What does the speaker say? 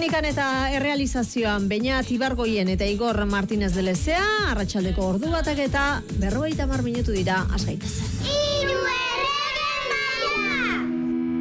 Teknikan eta errealizazioan Beñat Ibargoien eta Igor Martínez de Lezea, arratsaldeko ordu batak eta 50 minutu dira, has gaitezen.